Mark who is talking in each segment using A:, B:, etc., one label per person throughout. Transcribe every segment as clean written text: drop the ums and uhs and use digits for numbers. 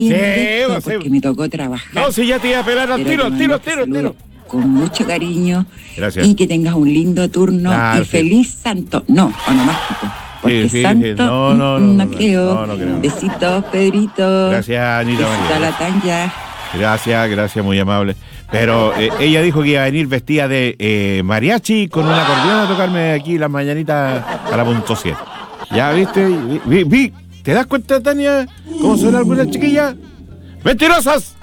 A: Sí,
B: porque me tocó trabajar.
A: No, si ya te iba a pelar al tiro.
B: Con mucho cariño.
A: Gracias.
B: Y que tengas un lindo turno y feliz santo. No, onomástico. Porque santo no creo. Besitos, Pedrito.
A: Gracias, Anita María.
B: Besitos a la Tanya.
A: Gracias, muy amable. Pero ella dijo que iba a venir vestida de mariachi con un acordeón a tocarme aquí las mañanitas a la .7. ¿Ya viste? Vi. ¿Te das cuenta, Tania? ¿Cómo son algunas chiquillas? ¡Mentirosas!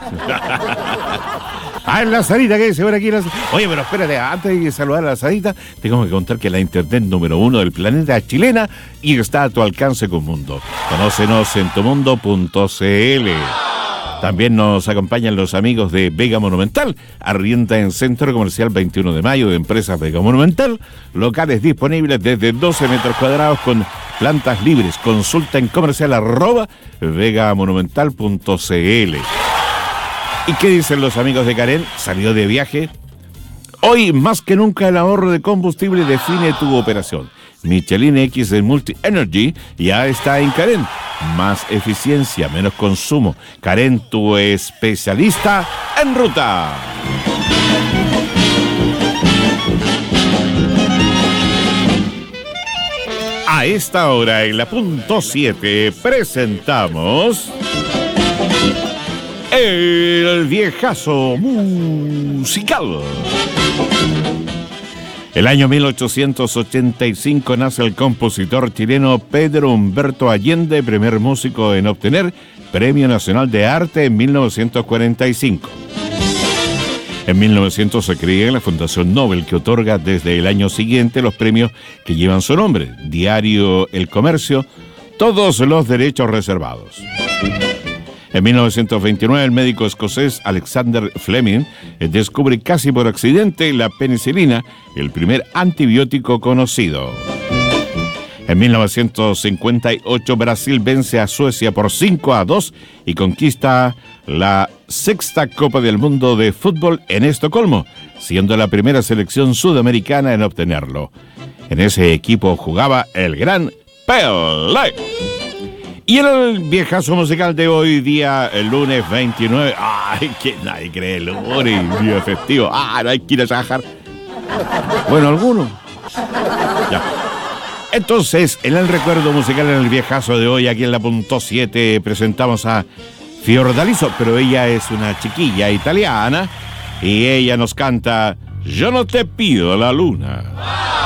A: Ah, la Sarita, ¿qué dice por aquí? Oye, pero espérate, antes de saludar a la Sarita, tengo que contar que la internet número 1 del planeta es chilena y está a tu alcance con Mundo. Conócenos en tumundo.cl. También nos acompañan los amigos de Vega Monumental. Arrienda en Centro Comercial 21 de Mayo de Empresas Vega Monumental. Locales disponibles desde 12 metros cuadrados con plantas libres. Consulta en comercial @vegamonumental.cl. ¿Y qué dicen los amigos de Karen? ¿Salió de viaje? Hoy, más que nunca, el ahorro de combustible define tu operación. Michelin X de Multi Energy ya está en Karen. Más eficiencia, menos consumo. Karen, tu especialista en ruta. A esta hora, en la .7, presentamos el viejazo musical. El año 1885 nace el compositor chileno Pedro Humberto Allende, primer músico en obtener Premio Nacional de Arte en 1945. En 1900 se crea la Fundación Nobel, que otorga desde el año siguiente los premios que llevan su nombre: Diario El Comercio, todos los derechos reservados. En 1929, el médico escocés Alexander Fleming descubre casi por accidente la penicilina, el primer antibiótico conocido. En 1958, Brasil vence a Suecia por 5-2 y conquista la sexta Copa del Mundo de Fútbol en Estocolmo, siendo la primera selección sudamericana en obtenerlo. En ese equipo jugaba el gran Pelé. Y el viejazo musical de hoy día, el lunes 29. ¡Ay, que nadie cree el lunes! Día festivo. ¡Ah, no hay que ir a trabajar! Bueno, algunos. Ya. Entonces, en el recuerdo musical, en el viejazo de hoy, aquí en la .7, presentamos a Fiordaliso, pero ella es una chiquilla italiana y ella nos canta Yo no te pido la luna.